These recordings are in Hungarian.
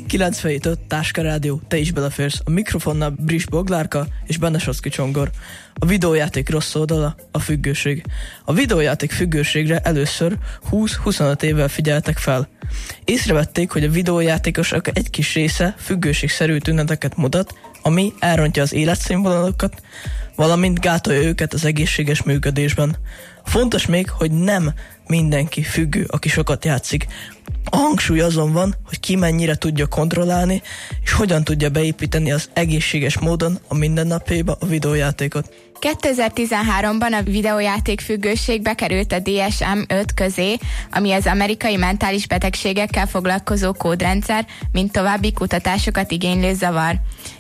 97.5 Táska Rádió, te is beleférsz. A mikrofonnál Bris Boglárka és Benesoszki Csongor. A videójáték rossz oldala a függőség. A videójáték függőségre először 20-25 évvel figyeltek fel. Észrevették, hogy a videójátékosok egy kis része függőségszerű tüneteket mutat, ami elrontja az életszínvonalokat, valamint gátolja őket az egészséges működésben. Fontos még, hogy nem mindenki függő, aki sokat játszik. A hangsúly azon van, hogy ki mennyire tudja kontrollálni, és hogyan tudja beépíteni az egészséges módon a mindennapjaiba a videójátékot. 2013-ban a videójáték függőség bekerült a DSM-5 közé, ami az amerikai mentális betegségekkel foglalkozó kódrendszer, mint további kutatásokat igénylő zavar.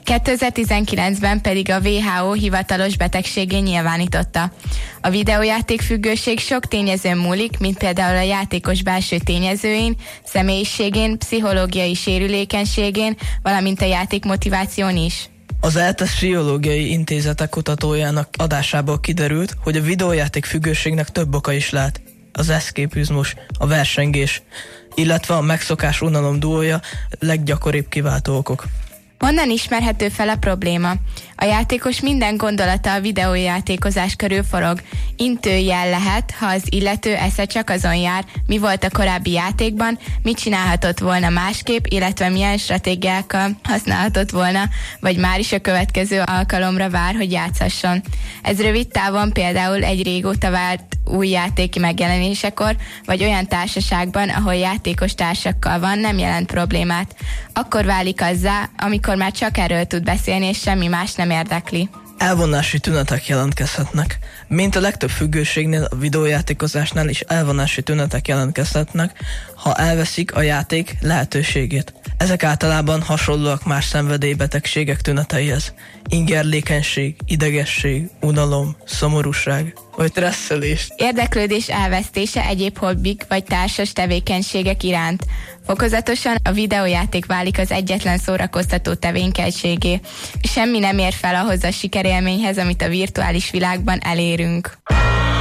2019-ben pedig a WHO hivatalos betegségé nyilvánította. A videójáték függőség sok tényezőn múlik, mint például a játékos belső tényezőin, személyiségén, pszichológiai sérülékenységén, valamint a játék motiváción is. Az ELTE Pszichológiai Intézete kutatójának adásából kiderült, hogy a videójáték függőségnek több oka is lehet. Az eszképizmus, a versengés, illetve a megszokás unalom duója leggyakoribb kiváltó okok. Honnan ismerhető fel a probléma? A játékos minden gondolata a videójátékozás körül forog. Intőjel lehet, ha az illető esze csak azon jár, mi volt a korábbi játékban, mit csinálhatott volna másképp, illetve milyen stratégiákkal használhatott volna, vagy már is a következő alkalomra vár, hogy játszhasson. Ez rövid távon például egy régóta várt új játék megjelenésekor, vagy olyan társaságban, ahol játékos társakkal van, nem jelent problémát. Akkor válik azzá, amikor már csak erről tud beszélni, és semmi más nem érdekli. Elvonási tünetek jelentkezhetnek. Mint a legtöbb függőségnél, a videójátékozásnál is elvonási tünetek jelentkezhetnek, ha elveszik a játék lehetőségét. Ezek általában hasonlóak más szenvedélybetegségek tüneteihez. Ingerlékenység, idegesség, unalom, szomorúság vagy stresszelés. Érdeklődés elvesztése egyéb hobbik vagy társas tevékenységek iránt. Fokozatosan a videójáték válik az egyetlen szórakoztató tevékenységé. Semmi nem ér fel ahhoz a sikerélményhez, amit a virtuális világban elérünk.